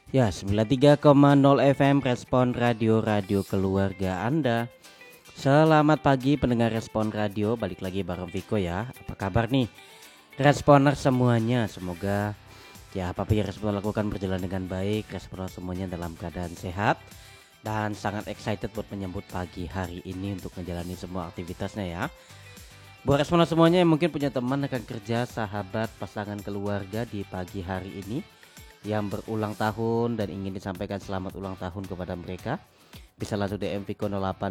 Ya, 93,0 FM Respon Radio Keluarga Anda. Selamat pagi pendengar Respon Radio, balik lagi bareng Viko ya. Apa kabar nih Responer semuanya? Semoga ya apa yang Respon lakukan berjalan dengan baik. Responer semuanya dalam keadaan sehat dan sangat excited buat menyambut pagi hari ini untuk menjalani semua aktivitasnya ya. Buat Responer semuanya yang mungkin punya teman, rekan kerja, sahabat, pasangan, keluarga di pagi hari ini yang berulang tahun dan ingin disampaikan selamat ulang tahun kepada mereka, bisa langsung DM Viko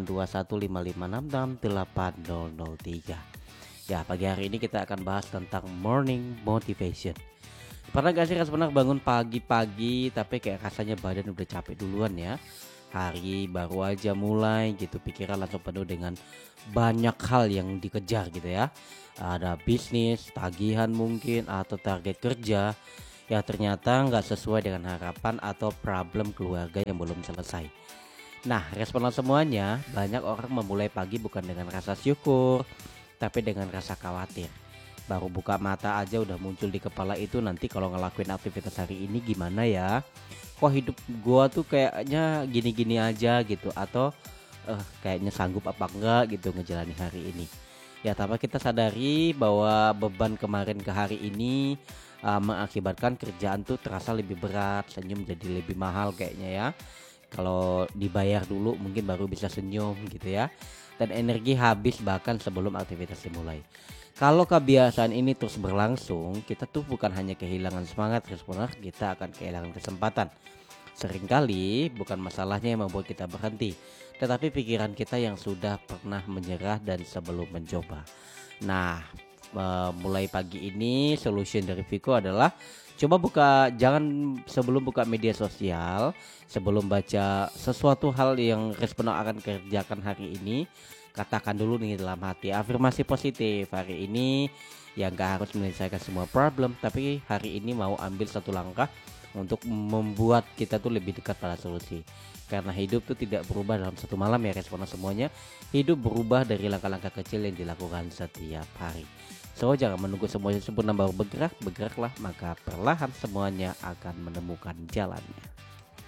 082155668003. Ya, pagi hari ini kita akan bahas tentang morning motivation. Pernah gak sih sebenarnya bangun pagi-pagi tapi kayak rasanya badan udah capek duluan ya. Hari baru aja mulai gitu, pikiran langsung penuh dengan banyak hal yang dikejar gitu ya. Ada bisnis, tagihan mungkin, atau target kerja ya ternyata nggak sesuai dengan harapan atau problem keluarga yang belum selesai. Nah, responan semuanya, banyak orang memulai pagi bukan dengan rasa syukur, tapi dengan rasa khawatir. Baru buka mata aja udah muncul di kepala itu, nanti kalau ngelakuin aktivitas hari ini gimana ya? Kok hidup gua tuh kayaknya gini-gini aja gitu, atau kayaknya sanggup apa enggak gitu ngejalani hari ini. Ya, tanpa kita sadari bahwa beban kemarin ke hari ini mengakibatkan kerjaan tuh terasa lebih berat, senyum jadi lebih mahal kayaknya ya. Kalau dibayar dulu mungkin baru bisa senyum gitu ya. Dan energi habis bahkan sebelum aktivitas dimulai. Kalau kebiasaan ini terus berlangsung, kita tuh bukan hanya kehilangan semangat, responer, kita akan kehilangan kesempatan. Seringkali bukan masalahnya yang membuat kita berhenti, tetapi pikiran kita yang sudah pernah menyerah dan sebelum mencoba. Nah, mulai pagi ini solution dari Viko adalah coba jangan sebelum buka media sosial, sebelum baca sesuatu hal yang responden akan kerjakan hari ini, katakan dulu nih dalam hati afirmasi positif. Hari ini yang gak harus menyelesaikan semua problem, tapi hari ini mau ambil satu langkah untuk membuat kita tuh lebih dekat pada solusi. Karena hidup tuh tidak berubah dalam satu malam ya responden semuanya. Hidup berubah dari langkah-langkah kecil yang dilakukan setiap hari. So jangan menunggu semuanya sempurna baru bergeraklah, maka perlahan semuanya akan menemukan jalannya.